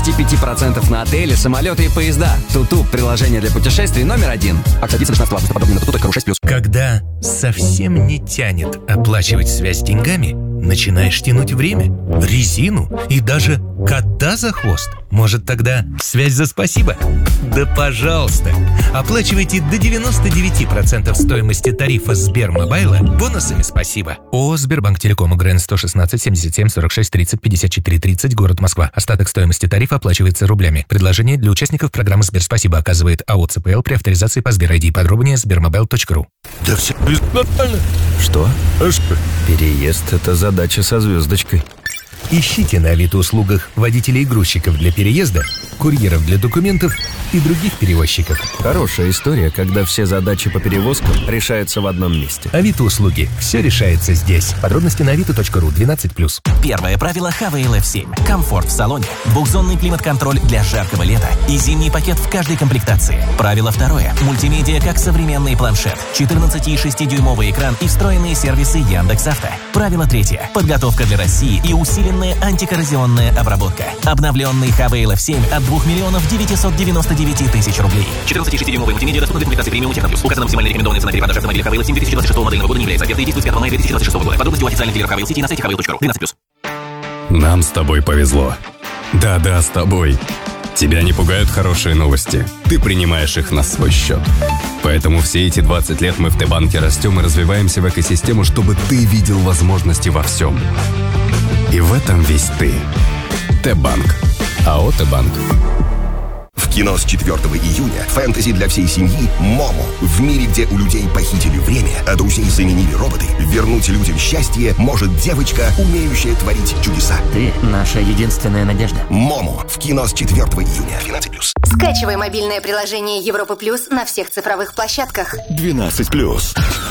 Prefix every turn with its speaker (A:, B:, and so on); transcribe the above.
A: 5% на отели, самолеты и поезда. Туту – приложение для путешествий номер 1. Акция длится 16 августа. Подробнее на tutu.ru 6+.
B: Когда совсем не тянет оплачивать связь деньгами, начинаешь тянуть время, резину и даже кота за хвост. Может, тогда связь за спасибо? Да пожалуйста! Оплачивайте до 99% стоимости тарифа Сбермобайла бонусами спасибо. ООО «Сбербанк Телеком», УГРН 116 77 46 30 54 30, город Москва. Остаток стоимости тарифа оплачивается рублями. Предложение для участников программы «Сберспасибо» оказывает АО «ЦПЛ» при авторизации по Сбер-ID. Подробнее sbermobile.ru.
C: Да все нормально.
A: Что?
C: А что?
A: Переезд – это задача со звездочкой.
B: Ищите на Авито-услугах водителей и грузчиков для переезда, курьеров для документов и других перевозчиков.
A: Хорошая история, когда все задачи по перевозкам решаются в одном месте.
B: Авито-услуги. Все решается здесь. Подробности на avito.ru 12+.
D: Первое правило Хавейл F7. Комфорт в салоне, двухзонный климат-контроль для жаркого лета и зимний пакет в каждой комплектации. Правило второе. Мультимедиа как современный планшет, 14,6-дюймовый экран и встроенные сервисы Яндекс.Авто. Правило третье. Подготовка для России и усиленная антикоррозионная обработка. Обновленный Хавейл F7 от 2 миллионов 999 тысяч рублей. 14,6-дюймовый мультимедиа доступна для комплектации премиум Техноплюс. Указана максимальная рекомендованная цена перепродажи автомобиля Хавейл F7 2026 модельного года не является. Ответ действует с 5 мая 2026 года. Подробности у официальных дилеров Хавейл Сити на сайте havel.ru. 12+.
E: Нам с тобой повезло. Да-да, с тобой. Тебя не пугают хорошие новости. Ты принимаешь их на свой счет. Поэтому все эти 20 лет мы в Т-банке растем и развиваемся в экосистему, чтобы ты видел возможности во всем. И в этом весь ты. Т-банк. АО «Т-банк».
F: В кино с 4 июня фэнтези для всей семьи «Момо». В мире, где у людей похитили время, а друзей заменили роботы, вернуть людям счастье может девочка, умеющая творить чудеса.
G: Ты наша единственная надежда.
F: «Момо» в кино с 4 июня. 12+.
H: Скачивай мобильное приложение Европа Плюс на всех цифровых площадках.
C: 12+.